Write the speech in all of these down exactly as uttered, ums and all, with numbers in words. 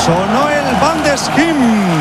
Sonó el Bundesheim,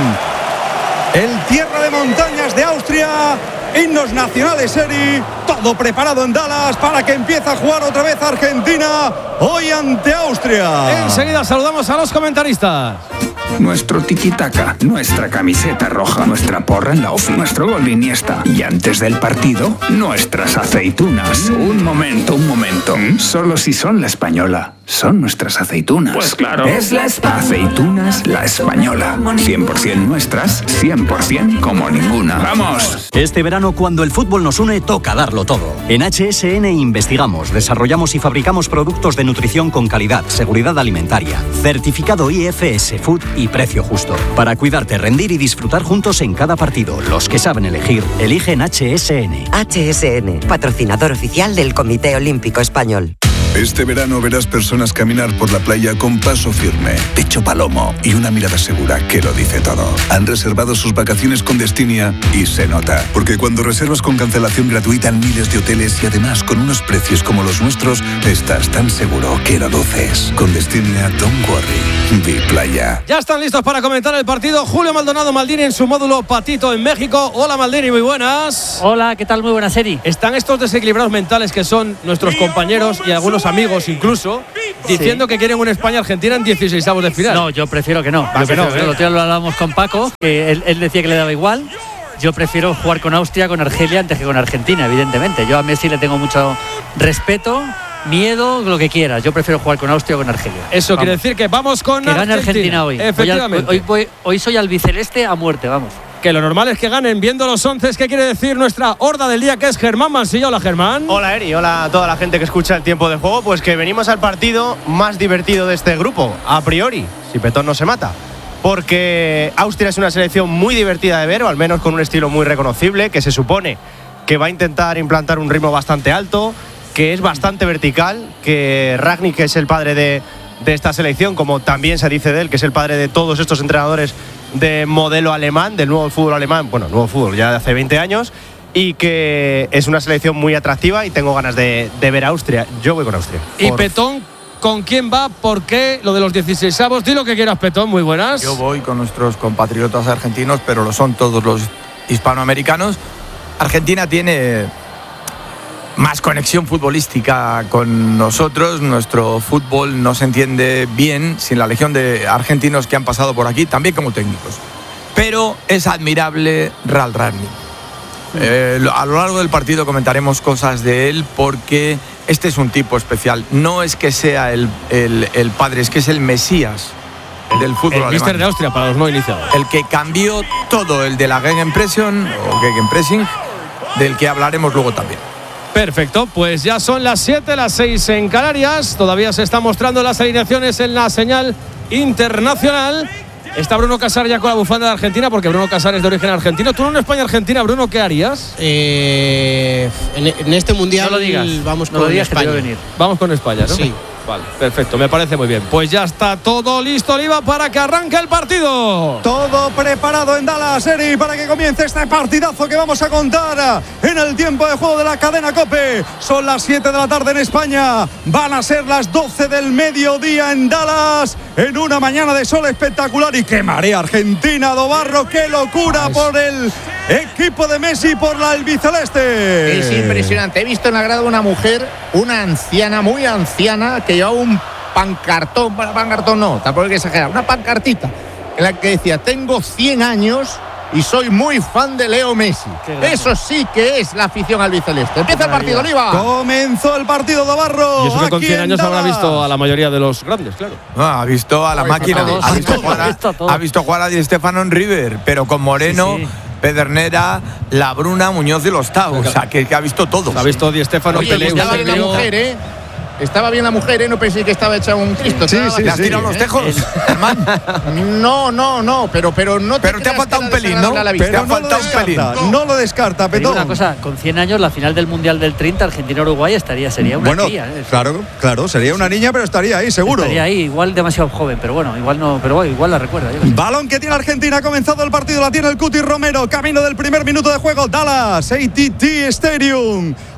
el tierra de montañas de Austria. Himnos nacionales, Eri. Todo preparado en Dallas para que empiece a jugar otra vez Argentina hoy ante Austria. Enseguida saludamos a los comentaristas. Nuestro tiki-taka, nuestra camiseta roja, nuestra porra en la ofi, nuestro gol de Iniesta. Y antes del partido, nuestras aceitunas. Mm. Un momento, un momento. ¿Mm? Solo si son la española. Son nuestras aceitunas. Pues claro. Es la espa- aceitunas La Española. cien por ciento nuestras, cien por ciento como ninguna. ¡Vamos! Este verano, cuando el fútbol nos une, toca darlo todo. En H S N investigamos, desarrollamos y fabricamos productos de nutrición con calidad, seguridad alimentaria, certificado I F S Food y precio justo. Para cuidarte, rendir y disfrutar juntos en cada partido. Los que saben elegir, eligen H S N. H S N, patrocinador oficial del Comité Olímpico Español. Este verano verás personas caminar por la playa con paso firme, pecho palomo y una mirada segura que lo dice todo. Han reservado sus vacaciones con Destinia y se nota. Porque cuando reservas con cancelación gratuita en miles de hoteles y además con unos precios como los nuestros, estás tan seguro que lo luces. Con Destinia, don't worry. Di playa. Ya están listos para comentar el partido Julio Maldonado Maldini en su módulo Patito en México. Hola Maldini, muy buenas. Hola, ¿qué tal? Muy buena serie. Están estos desequilibrados mentales que son nuestros compañeros y algunos amigos incluso, diciendo sí. que quieren una España-Argentina en dieciseisavos de final. No, yo prefiero que no. Va, yo que no, prefiero, ¿eh? Lo, tío, lo hablábamos con Paco, que él, él decía que le daba igual. Yo prefiero jugar con Austria, con Argelia, antes que con Argentina, evidentemente. Yo a Messi le tengo mucho respeto, miedo, lo que quieras. Yo prefiero jugar con Austria o con Argelia. Eso vamos. quiere decir que vamos con que Argentina. gane Argentina hoy. Efectivamente. Hoy, hoy, hoy, hoy soy albiceleste a muerte, vamos. Que lo normal es que ganen viendo los once. ¿Qué quiere decir nuestra horda del día, que es Germán Mansilla? Hola, Germán. Hola, Eri. Hola a toda la gente que escucha el tiempo de juego. Pues que venimos al partido más divertido de este grupo, a priori, si Petón no se mata. Porque Austria es una selección muy divertida de ver, o al menos con un estilo muy reconocible, que se supone que va a intentar implantar un ritmo bastante alto, que es bastante vertical, que Rangnick, que es el padre de, de esta selección, como también se dice de él, que es el padre de todos estos entrenadores de modelo alemán, del nuevo fútbol alemán, bueno, nuevo fútbol ya de hace veinte años, y que es una selección muy atractiva y tengo ganas de, de ver a Austria. Yo voy con Austria. ¿Y Por... Petón con quién va? ¿Por qué? Lo de los dieciseisavos. Di lo que quieras, Petón. Muy buenas. Yo voy con nuestros compatriotas argentinos, pero lo son todos los hispanoamericanos. Argentina tiene más conexión futbolística con nosotros. Nuestro fútbol no se entiende bien sin la legión de argentinos que han pasado por aquí, también como técnicos. Pero es admirable Ralf Rangnick. Eh, a lo largo del partido comentaremos cosas de él, porque este es un tipo especial. No es que sea el, el, el padre, es que es el Mesías del fútbol el alemán. míster de Austria, para los no iniciados. El que cambió todo, el de la Gegenpressing o Gegenpressing, del que hablaremos luego también. Perfecto, pues ya son las siete, las seis en Canarias. Todavía se están mostrando las alineaciones en la señal internacional. Está Bruno Casar ya con la bufanda de Argentina, porque Bruno Casar es de origen argentino. ¿Tú en una España-Argentina, Bruno, qué harías? Eh, en, en este mundial no lo digas, vamos no con lo digas, España. que te venir. Vamos con España, ¿no? Sí. Vale, perfecto, me parece muy bien. Pues ya está todo listo, Oliva, para que arranque el partido. Todo preparado en Dallas, Eri, para que comience este partidazo que vamos a contar en el tiempo de juego de la cadena COPE. Son las siete de la tarde en España, van a ser las doce del mediodía en Dallas, en una mañana de sol espectacular. Y qué marea Argentina, Dobarro, qué locura por el equipo de Messi, por la albiceleste. Es impresionante. He visto en la grada una mujer, una anciana, muy anciana, que llevaba un pancartón, bueno, pancartón no, tampoco hay que exagerar, una pancartita en la que decía: tengo cien años y soy muy fan de Leo Messi. Eso sí que es la afición albiceleste. Empieza el partido, Oliva. Comenzó el partido, Dobarro. Y eso que con cien años habrá visto a la mayoría de los grandes, claro. No, ha visto a la No, máquina, todos, ha visto, jugar a, ha visto jugar a Di Stéfano en River, pero con Moreno, sí, sí. Pedernera, La Bruna, Muñoz y los Tau. O sea, que, que ha visto todo. Ha visto Di Stéfano, Oye, estaba bien la mujer, ¿eh? Estaba bien la mujer, ¿eh? No pensé que estaba hecha un Cristo. Sí, sí, ¿Le has sí, tirado ¿eh? los tejos, hermano? No, no, no, pero, pero no te Pero te ha faltado un pelín, ¿no? Pero Te ha no faltado lo un pelín. descarta, no lo descarta, Te digo Petón. una cosa, con cien años, la final del Mundial del treinta, Argentina-Uruguay, estaría, sería una Bueno, cría, ¿eh? claro, claro, sería una niña, pero estaría ahí, seguro. Estaría ahí, igual demasiado joven, pero bueno, igual no, pero bueno, igual la recuerda. Yo. Balón que tiene Argentina, ha comenzado el partido, la tiene el Cuti Romero, camino del primer minuto de juego, Dallas, A T T Stadium.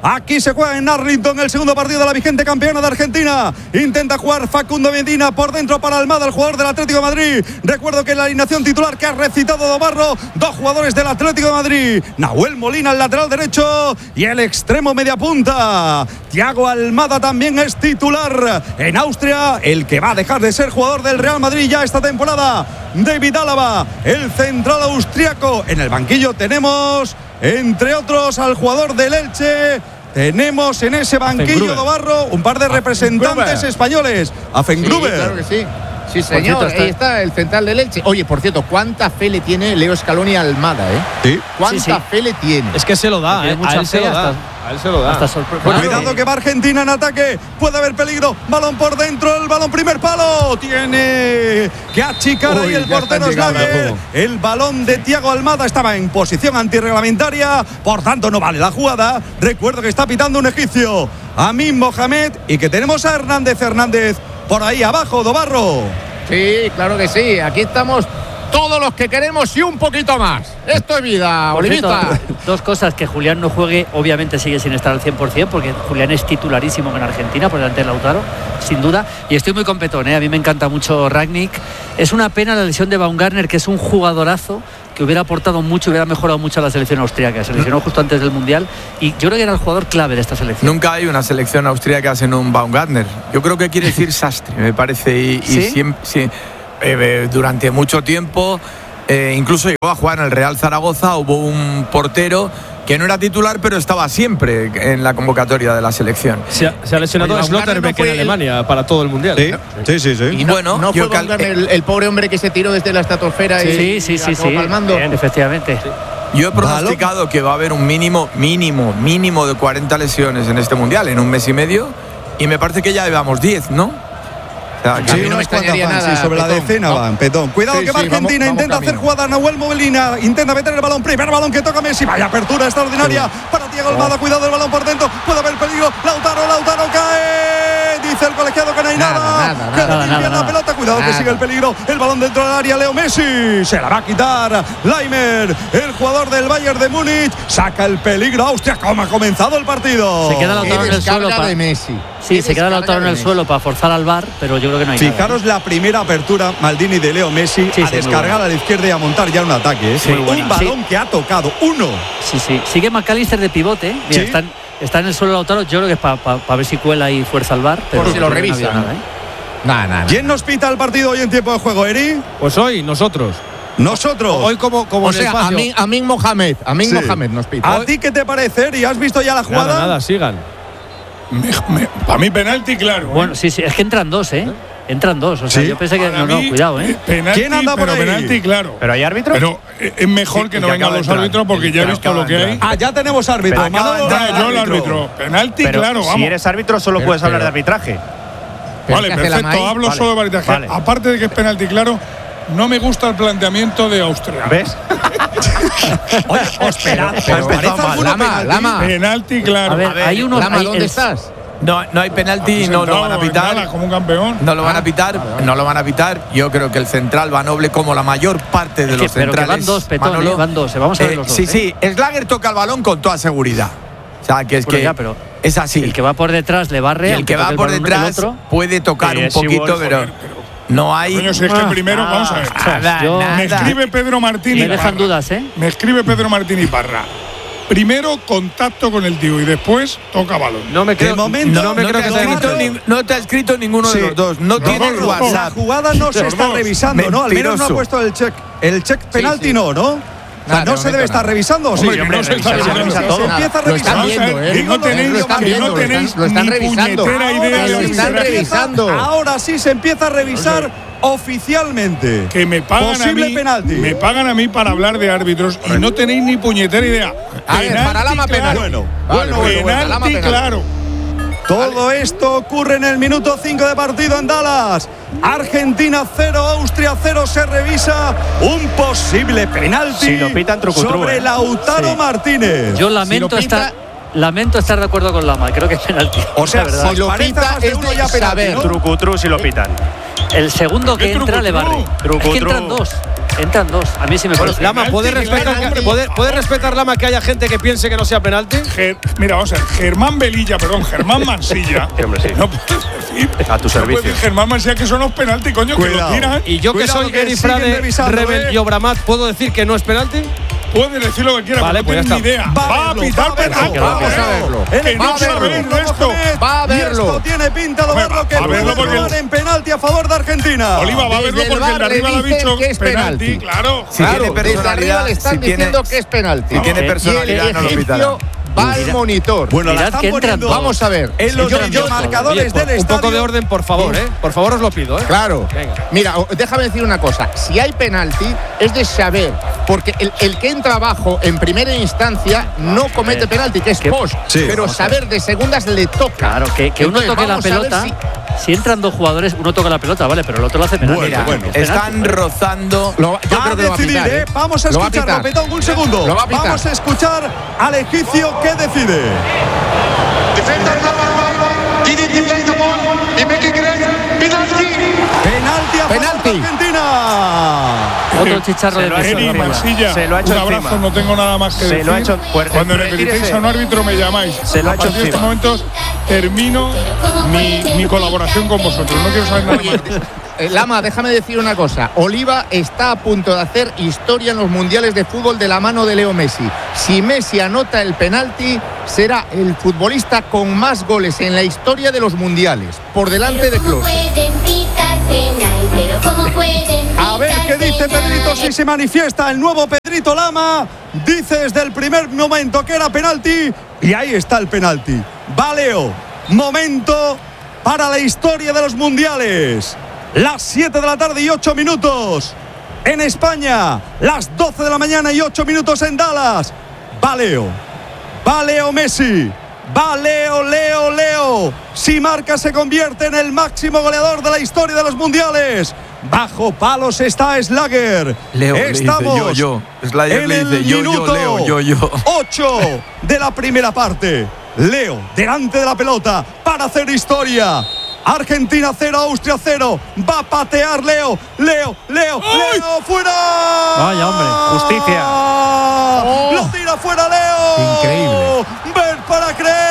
Aquí se juega en Arlington el segundo partido de la vigente campeona de Argentina. Intenta jugar Facundo Medina por dentro para Almada, el jugador del Atlético de Madrid. Recuerdo que en la alineación titular que ha recitado Dobarro, dos jugadores del Atlético de Madrid: Nahuel Molina, el lateral derecho, y el extremo media punta. Thiago Almada también es titular en Austria, el que va a dejar de ser jugador del Real Madrid ya esta temporada. David Álava, el central austriaco. En el banquillo tenemos, entre otros, al jugador del Elche. Tenemos en ese banquillo, Dobarro, un par de representantes españoles. Afengruber. Sí, claro que sí. Sí, señor. Ahí está el central del Elche. Oye, por cierto, ¿cuánta fe le tiene Leo Scaloni a Almada, eh? Sí. ¿Cuánta sí, sí. fe le tiene? Es que se lo da, ¿eh? A él se lo da. A él se lo da. Pues cuidado que va Argentina en ataque. Puede haber peligro. Balón por dentro. El balón primer palo. Tiene que achicar ahí el portero Schlager. El balón de Thiago Almada estaba en posición antirreglamentaria. Por tanto, no vale la jugada. Recuerdo que está pitando un egipcio, Amin Mohamed, y que tenemos a Hernández Hernández por ahí abajo, Dobarro. Sí, claro que sí. Aquí estamos todos los que queremos y un poquito más. Esto es vida, Olivita. Dos cosas: que Julián no juegue, obviamente sigue sin estar al cien por ciento, porque Julián es titularísimo en Argentina por delante de Lautaro, sin duda. Y estoy muy competón, ¿eh? A mí me encanta mucho Rangnick. Es una pena la lesión de Baumgartner, que es un jugadorazo que hubiera aportado mucho, hubiera mejorado mucho a la selección austríaca. Se lesionó justo antes del Mundial y yo creo que era el jugador clave de esta selección. Nunca hay una selección austríaca sin un Baumgartner. Yo creo que quiere decir sastre, me parece. Y, y ¿Sí? siempre, sí, eh, durante mucho tiempo, eh, incluso llegó a jugar en el Real Zaragoza. Hubo un portero que no era titular, pero estaba siempre en la convocatoria de la selección. Se ha, se ha lesionado a Schlotterbeck no en Alemania el... para todo el Mundial. Sí, sí, sí. sí. Y no, bueno, no fue cal... el, el pobre hombre que se tiró desde la estratosfera sí, y, sí, y sí, sí, palmando. Bien, efectivamente. Sí. Yo he pronosticado ¿Balón? que va a haber un mínimo, mínimo, mínimo de cuarenta lesiones en este Mundial, en un mes y medio, y me parece que ya llevamos diez, ¿no? O sea, sí, no me extrañaría nada. Sí, sobre Petón, la decena ¿no? van, Petón. Cuidado sí, que va sí, Argentina, vamos, intenta vamos hacer jugada Nahuel Molina, intenta meter el balón, primer balón que toca Messi, vaya apertura extraordinaria sí. para Thiago Almada, oh. cuidado el balón por dentro, puede haber peligro, Lautaro, Lautaro cae, dice el colegiado que no hay nada, nada, nada que nada, le limpia la pelota, cuidado nada. que sigue el peligro, el balón dentro del área, Leo Messi, se la va a quitar Leimer, el jugador del Bayern de Múnich, saca el peligro, Austria, ¿cómo ha comenzado el partido? Se queda Lautaro en el suelo para de Messi. Sí, se queda Lautaro en el suelo para forzar al V A R, pero yo creo que no hay Fijaros nada. la primera apertura, Maldini, de Leo Messi, sí, a sí, descargar a la izquierda y a montar ya un ataque. ¿eh? Sí, un bueno. balón sí. que ha tocado, uno. Sí, sí. Sigue McAllister de pivote. Mira, ¿sí? está, está en el suelo Lautaro. Yo creo que es para pa, pa ver si cuela y fuerza al V A R. Pero por si lo revisa. No nada, ¿eh? nah, nah, nah. ¿Quién nos pita el partido hoy en tiempo de juego, Eri? Pues hoy, nosotros. Nosotros. Hoy como, como o sea, Amin, Amin Mohamed. Amin sí. Mohamed nos pita. ¿A hoy? ti qué te parece, Eri? ¿Has visto ya la jugada? Nada, nada, sigan. Para mí penalti, claro. ¿eh? Bueno, sí, sí, es que entran dos, ¿eh? Entran dos, o sea, ¿sí? yo pensé que no, no, cuidado, ¿eh? Penalti, ¿quién anda por pero ahí? Penalti, claro. ¿Pero hay árbitro? Pero es mejor sí, que no vengan los árbitros porque ya he visto lo que hay. Ah, ya tenemos árbitro. Pero ya, yo el árbitro. Penalti, pero claro, vamos. Si eres árbitro solo pero, puedes pero, hablar de arbitraje. Vale, perfecto, hablo vale, solo de arbitraje. Vale. Aparte de que es penalti, claro, no me gusta el planteamiento de Austria. ¿Ves? Oye, espera, pero parece Lama, Lama. Penalti, claro. A ver, hay unos Lama, ¿dónde estás? No, no hay penalti, no lo van a pitar. Nada, como un campeón. No lo van a pitar, ah, vale. no lo van a pitar. Yo creo que el central va noble como la mayor parte de es que, los pero centrales. Que van dos, Petón, Manolo, eh, van dos. Vamos a ver eh, los dos. Sí, eh. sí. Schlager toca el balón con toda seguridad. O sea, que es bueno, que ya, pero es así. El que va por detrás le barre. Y el que va por detrás puede tocar un poquito, pero no hay. Coño, si es que el primero, vamos a ver. Nada, yo, me escribe Pedro Martínez. Me dejan dudas, ¿eh? Me escribe Pedro Martínez Parra. Primero contacto con el tío y después toca balón. No me creo, momento, no, no me no creo te que escrito ni, no te ha escrito ninguno sí. de los dos. No, no tiene no, WhatsApp. La jugada no se está revisando, ¿no? Al menos no ha puesto el check. El check penalti sí, sí. no, ¿no? O sea, Nada, no, no se debe estar revisando, ¿o sí? Hombre, hombre, no se, está revisando. Se, se empieza a revisar. Lo están viendo, ¿eh? No tenéis, lo están viendo, no tenéis lo están, lo están revisando. Ahora idea lo están revisando. Ahora sí se empieza a revisar oficialmente. Que me pagan Posible a mí, penalti. me pagan a mí para hablar de árbitros y no tenéis ni puñetera idea. A ver, para Lama penal. Bueno, bueno, bueno, penalti, claro. Todo esto ocurre en el minuto cinco de partido en Dallas. Argentina cero, Austria cero. Se revisa un posible penalti si lo pitan, truco, sobre truco, Lautaro sí. Martínez. Yo lamento si estar lamento estar de acuerdo con Lama. Creo que es penalti. O sea, verdad. si lo pita es uno ya penalti, ¿no? Truco, truco si lo pitan. El segundo que entra truco, le barre. Truco, es que truco. entran dos. Entran dos. A mí sí me parece. Lama, ¿puede respetar, claro, hombre, ¿puede, por ¿puede favor. respetar, Lama, que haya gente que piense que no sea penalti? Ger- Mira, vamos a ver. Germán Velilla, perdón, Germán Mansilla. Sí, hombre, sí. No puedes decir. A tu no servicio. puedes decir Germán Mansilla que eso no es penalti, coño, que lo Cuidado. tiran. Y yo que Cuidado, soy que Gary siguen Frade, revisando, Rebel ¿eh? y Obramat, ¿puedo decir que no es penalti? Puedes decir lo que quieras, Vale, pero no pues tienes ya ni está. idea. Va a Va a verlo, pitar va a verlo, penalti. vamos a verlo. Que no Va a verlo. saberlo esto. Va a Y verlo. esto tiene pinta de Hombre, verlo que va a verlo puede porque el- acabar en penalti a favor de Argentina. Oliva va a verlo Desde el porque el de bar le arriba le ha dicen dicho que es penalti, penalti. claro. Si Claro, tiene desde arriba personalidad, le están si tiene- diciendo que es penalti. si tiene Y el personalidad, no lo pitará. egipcio va al monitor. Bueno, la Mirad están que entran poniendo dos. Vamos a ver. en los Entran dos. marcadores Oye, por- del un estadio. poco de orden, por favor, ¿eh? Por favor, os lo pido, ¿eh? Claro. Venga. Mira, o- déjame decir una cosa. Si hay penalti, es de saber. Porque el, el que entra abajo en primera instancia no comete Eh, penalti, que es que- post. Sí, pero vamos a ver. saber de segundas le toca. Claro, que, que uno Entonces, toque la vamos a ver pelota. si- Si entran dos jugadores, uno toca la pelota, vale, pero el otro lo hace penalti. Bueno, Mira, bueno. es penalti, Están vale. rozando. Lo- yo Va creo a que lo va a decidir, pitar, ¿eh? ¿eh? Vamos a Lo va a escucharlo, pitar. Petón, un segundo. Lo va a pitar. Vamos a escuchar al egipcio que decide. Penalti a favor Penalti. de Argentina. Otro chicharro Se de lo ha hecho Eri, encima. Mansilla, Se lo ha hecho un abrazo, encima. no tengo nada más que Se decir. lo ha hecho- pues, Cuando retírese. necesitéis a un árbitro me llamáis. Se lo ha a hecho partir de estos encima. momentos termino mi, mi colaboración con vosotros. No quiero saber nada Oye, más. eh, Lama, déjame decir una cosa. Oliva está a punto de hacer historia en los mundiales de fútbol de la mano de Leo Messi. Si Messi anota el penalti, será el futbolista con más goles en la historia de los mundiales, por delante de Klose. A ver qué dice Pedrito si se manifiesta el nuevo Pedrito Lama. Dice desde el primer momento que era penalti y ahí está el penalti. Va Leo. Momento para la historia de los mundiales. Las siete de la tarde y ocho minutos en España. Las doce de la mañana y ocho minutos en Dallas. Va Leo. Va Leo Messi. Va Leo, Leo, Leo. Si marca se convierte en el máximo goleador de la historia de los mundiales. Bajo palos está Slager. Leo le dice Estamos yo, yo. Slager en le el dice yo, yo, minuto Leo, yo, yo. ocho de la primera parte. Leo delante de la pelota para hacer historia. Argentina cero, Austria cero. Va a patear Leo. Leo, Leo, Leo, fuera. Vaya, hombre, justicia. Lo tira fuera Leo. Increíble. Ver para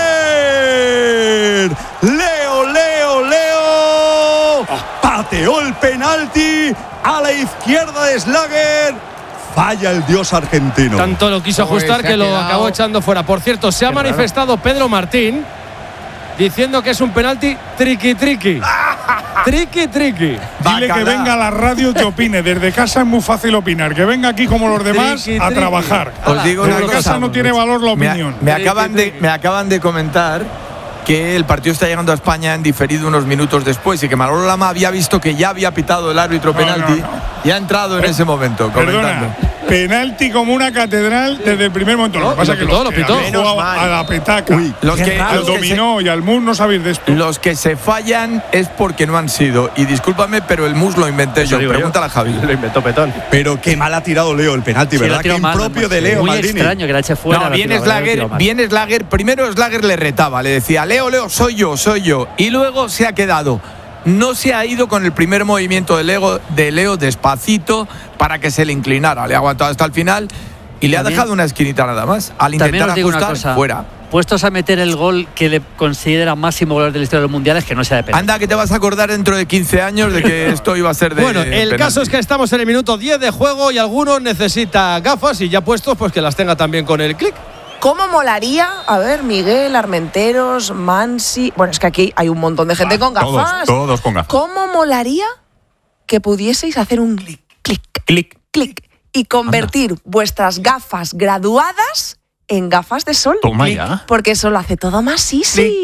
creer. Leo, Leo, Leo. Pateó el penalti a la izquierda de Slager. Falla el dios argentino. Tanto lo quiso Pues ajustar se que ha lo quedado- acabó echando fuera. Por cierto, se ha Qué raro. manifestado Pedro Martín diciendo que es un penalti triqui triqui. Triqui triqui. Dile que Bacalá. venga a la radio y que opine. Desde casa es muy fácil opinar. Que venga aquí como los demás Triqui, a triqui. trabajar. Os digo Desde una cosa. casa no tiene valor la Me, ha- opinión. me acaban de, me acaban de comentar que el partido está llegando a España en diferido unos minutos después y que Manolo Lama había visto que ya había pitado el árbitro No, penalti no, no. y ha entrado en ese momento comentando. Perdona, penalti como una catedral desde el primer momento. Lo que No, pasa lo es que pitó, los lo que pitó. habéis jugado Menos mal. a la petaca, Los que, al los que se- dominó y al mus no sabéis de esto. Los que se fallan es porque no han sido. Y discúlpame, pero el mus lo inventé Eso yo. digo Pregúntale a Javi. Lo inventó Petón. Pero qué mal ha tirado Leo el penalti, Sí, lo ¿verdad? ha tirado Qué mal, impropio de sí. Leo Muy Maldini. extraño que la eche fuera. No, la bien tira, la tira Slager, mal. bien Slager. Primero Slager le retaba, le decía, Leo, Leo, soy yo, soy yo. Y luego se ha quedado. No se ha ido con el primer movimiento de Leo, de Leo despacito para que se le inclinara. Le ha aguantado hasta el final y le ha También- dejado una esquinita nada más. Al También intentar os digo una ajustar, cosa. fuera. Puestos a meter el gol que le considera máximo goleador de la historia de los mundiales, que no sea de penalti. Anda, que te vas a acordar dentro de quince años de que esto iba a ser de Bueno, el penalti. caso es que estamos en el minuto diez de juego y alguno necesita gafas y ya puestos, pues que las tenga también con el clic. ¿Cómo molaría? A ver, Miguel, Armenteros, Mansi. Bueno, es que aquí hay un montón de gente con gafas. Todos, todos con gafas. ¿Cómo molaría que pudieseis hacer un clic, clic, Clic. clic y convertir vuestras gafas graduadas en gafas de sol? Toma Clic, ya. Porque eso lo hace todo más easy.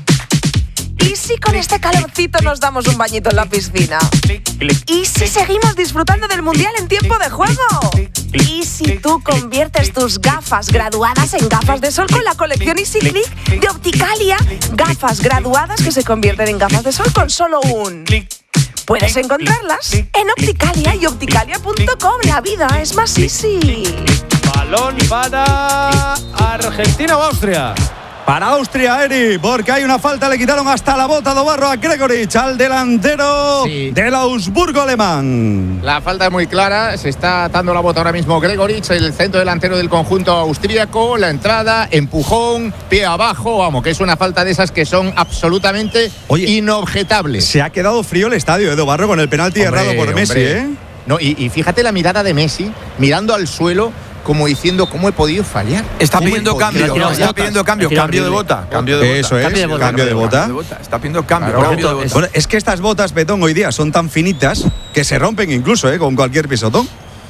¿Y si con este calorcito nos damos un bañito en la piscina? ¿Y si seguimos disfrutando del Mundial en tiempo de juego? ¿Y si tú conviertes tus gafas graduadas en gafas de sol con la colección Easy Click de Opticalia? Gafas graduadas que se convierten en gafas de sol con solo un... Puedes encontrarlas en Opticalia y opticalia punto com. La vida es más easy. Balón para Argentina o Austria. para Austria, Eri, porque hay una falta, le quitaron hasta la bota de barro a Gregoritsch, al delantero sí. del Augsburgo alemán. La falta es muy clara, se está atando la bota ahora mismo Gregoritsch, el centro delantero del conjunto austríaco, la entrada, empujón, pie abajo, vamos, que es una falta de esas que son absolutamente Oye, inobjetables. Se ha quedado frío el estadio, Edu Barro, con el penalti hombre, errado por Messi, hombre. ¿eh? No, y, y fíjate la mirada de Messi, mirando al suelo, como diciendo, ¿cómo he podido fallar? Está pidiendo cambio, no, está pidiendo cambio, cambio de bota, cambio de bota. Eso es, cambio de bota. Cambio de bota. Está pidiendo cambio, claro, cambio de bota. Bueno, es que estas botas, Betón, hoy día son tan finitas que se rompen incluso, ¿eh? Con cualquier pisotón.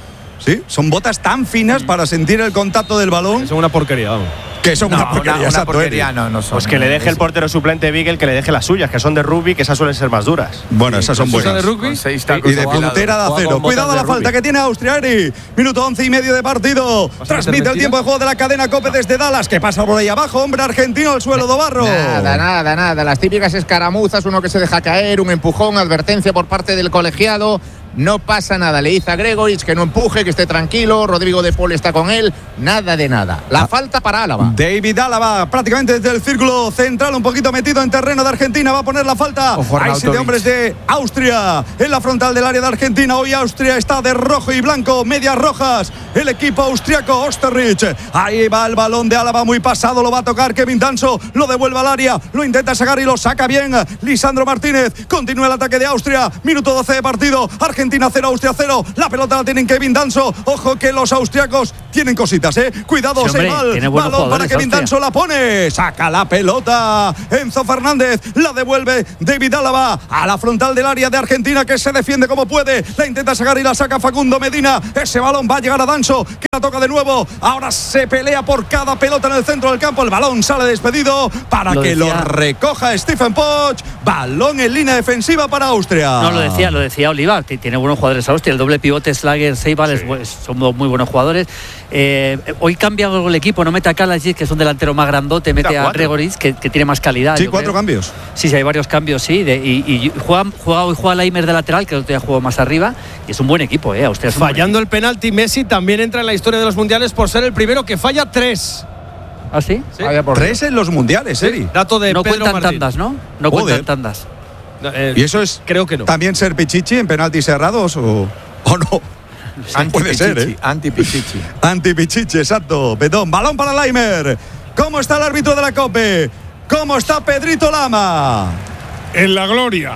Sí, son botas tan finas para sentir el contacto del balón. Son una porquería, vamos. Que son no, una porquería, una, una porquería no, no son. Pues que le deje el portero suplente Beagle, que le deje las suyas, que son de rugby, que esas suelen ser más duras. Bueno, esas son buenas. ¿De rugby? Y de puntera de acero. Cuidado la falta que tiene Austria, Eri. Minuto once y medio de partido. Transmite el tiempo de juego de la cadena COPE desde Dallas. Que pasa por ahí abajo, hombre argentino al suelo de barro. Nada, nada, nada. Las típicas escaramuzas, uno que se deja caer, un empujón, advertencia por parte del colegiado. No pasa nada, le dice a Gregoritsch que no empuje, que esté tranquilo. Rodrigo de Paul está con él, nada de nada. La ah. falta para Álava. David Álava, prácticamente desde el círculo central, un poquito metido en terreno de Argentina, va a poner la falta. Hay siete hombres de Austria en la frontal del área de Argentina. Hoy Austria está de rojo y blanco, medias rojas. El equipo austriaco, Osterrich. Ahí va el balón de Álava, muy pasado, lo va a tocar Kevin Danso, lo devuelve al área, lo intenta sacar y lo saca bien Lisandro Martínez. Continúa el ataque de Austria, minuto doce de partido. Argentina cero, Austria cero. La pelota la tienen Kevin Danso. Ojo que los austriacos tienen cositas, ¿eh? Cuidado, sí, Seimal. Balón para Kevin Danso, la pone. Saca la pelota. Enzo Fernández la devuelve David Álava a la frontal del área de Argentina, que se defiende como puede. La intenta sacar y la saca Facundo Medina. Ese balón va a llegar a Danso, que la toca de nuevo. Ahora se pelea por cada pelota en el centro del campo. El balón sale despedido para lo que decía. Lo recoja Stephen Poch. Balón en línea defensiva para Austria. No, lo decía, lo decía Oliva. Tiene buenos jugadores Austria. El doble pivote Slager, Seibal sí. es, son muy buenos jugadores. Eh, hoy cambia algo el equipo, no mete a Kalajdzic, que es un delantero más grandote, mete a Gregoritsch, que, que tiene más calidad. Sí, cuatro creo. cambios. Sí, sí, hay varios cambios, sí. De, y, y juega, juega hoy juega Leimer de lateral, que el otro día jugó más arriba, y es un buen equipo, ¿eh? Austria es un Fallando el penalti, Messi también entra en la historia de los mundiales por ser el primero que falla tres. ¿Ah, sí? sí. Tres en los mundiales, sí. Eri. Dato de no Pedro cuentan Martín. tandas, ¿no? No Joder. cuentan tandas. No, eh, ¿Y eso es creo que no. también ser Pichichi en penaltis cerrados o, o no? Sí, puede ser, ¿eh? Anti-Pichichi. Anti-Pichichi, exacto. Betón, balón para Leimer. ¿Cómo está el árbitro de la COPE? ¿Cómo está Pedrito Lama? En la gloria.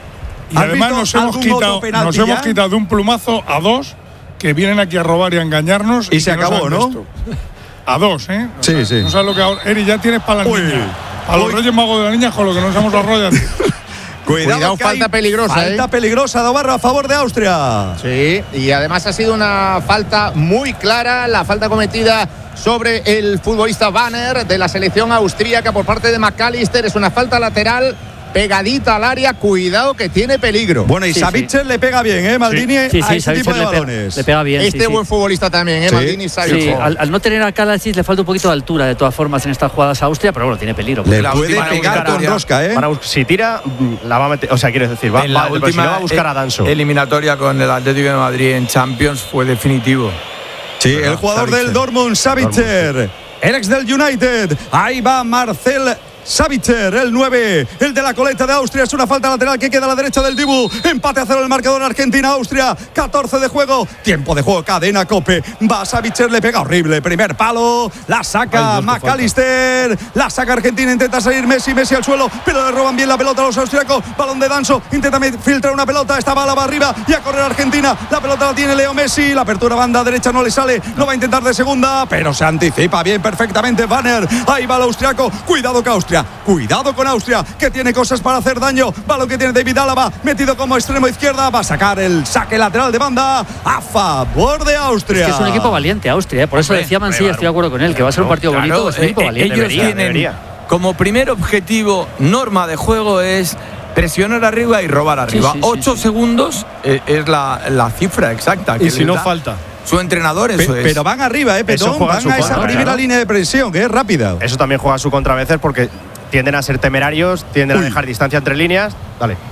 Y además nos hemos quitado nos hemos quitado de un plumazo a dos que vienen aquí a robar y a engañarnos. Y, y se acabó, ¿no? Esto. A dos, ¿eh? O sí, sea, sí. No sabes lo que ahora. Eri, ya tienes para las niñas. A los Reyes Magos de las niñas con lo que nos hemos arrollado. Cuidado, Cuidado falta peligrosa. Falta ¿eh? peligrosa de Barra a favor de Austria. Sí, y además ha sido una falta muy clara, la falta cometida sobre el futbolista Banner de la selección austríaca por parte de McAllister. Es una falta lateral pegadita al área, cuidado que tiene peligro. Bueno, y sí, Savitzer sí. le pega bien, ¿eh? Maldini sí, sí, a sí, ese tipo de le balones. Pega, le pega bien. Este sí, buen sí. futbolista también, ¿eh? Sí. Maldini Savitzer. Sí, al, al no tener a Kalajdzic le falta un poquito de altura, de todas formas, en estas jugadas a Austria, pero bueno, tiene peligro. Le puede pegar con rosca, ¿eh? Para, si tira, la va a meter. O sea, quieres decir, va, en la va, última si no va a buscar a Danso. Eliminatoria con el Atlético de Madrid en Champions fue definitivo. Sí, pero el jugador Savitzer. del Dortmund, Savitzer. El ex del United. Ahí va Marcel Savitzer, el nueve, el de la coleta de Austria. Es una falta lateral que queda a la derecha del Dibu. Empate a cero el marcador Argentina-Austria. catorce de juego, tiempo de juego, cadena COPE. Va Savitzer, le pega horrible. Primer palo, la saca McAllister. La saca Argentina, intenta salir Messi. Messi al suelo, pero le roban bien la pelota a los austriacos. Balón de Danso, intenta filtrar una pelota. Esta bala va arriba y a correr Argentina. La pelota la tiene Leo Messi. La apertura banda derecha no le sale. No va a intentar de segunda, pero se anticipa bien perfectamente Banner. Ahí va el austriaco. Cuidado que Austria. Cuidado con Austria, que tiene cosas para hacer daño. Balón que tiene David Álava, metido como extremo izquierda. Va a sacar el saque lateral de banda a favor de Austria. Es que es un equipo valiente, Austria, ¿eh? Por eso Hombre, decía Mansilla, estoy de acuerdo con él, que va a ser un partido claro, bonito. Es un equipo valiente. Ellos debería, tienen debería. como primer objetivo, norma de juego es presionar arriba y robar arriba. Sí, sí, Ocho sí, segundos sí. es la, la cifra exacta. Que y si no falta. Su entrenador, eso Pe- es. Pero van arriba, ¿eh, Petón? Van a esa contra, primera ¿no? línea de presión, que es rápida. Eso también juega a su contra a veces porque tienden a ser temerarios, tienden Uy. a dejar distancia entre líneas. Dale.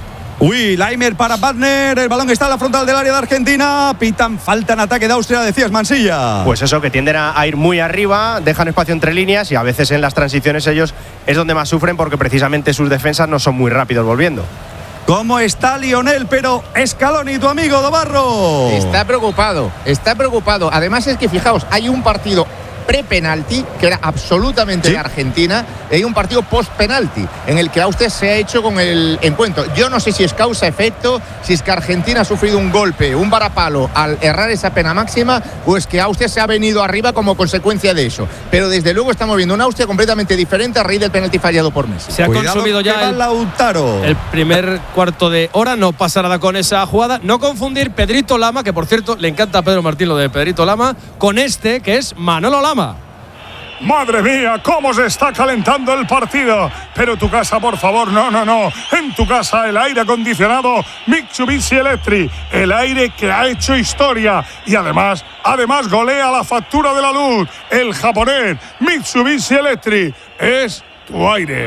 Uy, Laimer para Wagner, el balón está en la frontal del área de Argentina, pitan falta en ataque de Austria, decías Mansilla. Pues eso, que tienden a, a ir muy arriba, dejan espacio entre líneas y a veces en las transiciones ellos es donde más sufren porque precisamente sus defensas no son muy rápidos volviendo. ¿Cómo está Lionel? Pero Scaloni, tu amigo Dobarro. Está preocupado, está preocupado. Además es que fijaos, hay un partido pre-penalti, que era absolutamente ¿Sí? de Argentina, y hay un partido post-penalti, en el que Austria se ha hecho con el encuentro. Yo no sé si es causa-efecto, si es que Argentina ha sufrido un golpe, un varapalo al errar esa pena máxima, o es que Austria se ha venido arriba como consecuencia de eso. Pero desde luego estamos viendo una Austria completamente diferente a raíz del penalti fallado por Messi. Se ha Cuidado consumido ya el, Lautaro. el primer cuarto de hora, no pasa nada con esa jugada. No confundir Pedrito Lama, que por cierto le encanta a Pedro Martín lo de Pedrito Lama, con este que es Manolo Lama. Madre mía, cómo se está calentando el partido. Pero tu casa, por favor, no, no, no. En tu casa el aire acondicionado Mitsubishi Electric, el aire que ha hecho historia y además, además golea la factura de la luz. El japonés Mitsubishi Electric es tu aire.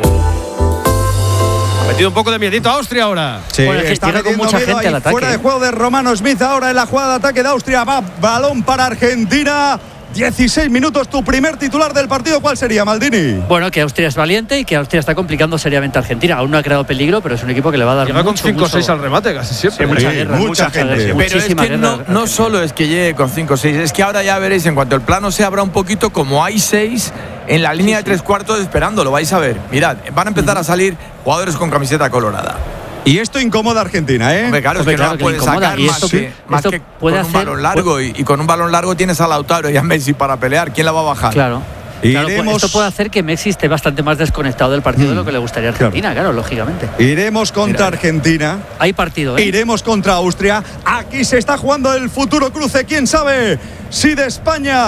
Ha metido un poco de miedito a Austria ahora. Sí, bueno, está con mucha gente al ataque. Fuera de juego de Romano Smith ahora en la jugada de ataque de Austria. Va balón para Argentina. dieciséis minutos, tu primer titular del partido, ¿cuál sería, Maldini? Bueno, que Austria es valiente y que Austria está complicando seriamente a Argentina. Aún no ha creado peligro, pero es un equipo que le va a dar Lleva mucho, con cinco o seis al remate casi siempre. Sí, mucha guerra, mucha mucha gente. guerra, Pero es que no, no solo es que llegue con cinco o seis, es que ahora ya veréis, en cuanto el plano se abra un poquito, como hay seis en la línea sí, de tres sí. cuartos esperando, lo vais a ver. Mirad, van a empezar a salir jugadores con camiseta colorada. Y esto incomoda a Argentina, ¿eh? Hombre, claro, Hombre, es que claro, no que puede sacar y más, esto, que, más esto que puede con un hacer, balón largo. puede... Y, y con un balón largo tienes a Lautaro y a Messi para pelear. ¿Quién la va a bajar? Claro. Claro, Iremos... esto puede hacer que Messi esté bastante más desconectado del partido mm. de lo que le gustaría a Argentina, claro, claro lógicamente. Iremos contra Mira, Argentina. Hay partido, ¿eh? Iremos contra Austria. Aquí se está jugando el futuro cruce. ¿Quién sabe si de España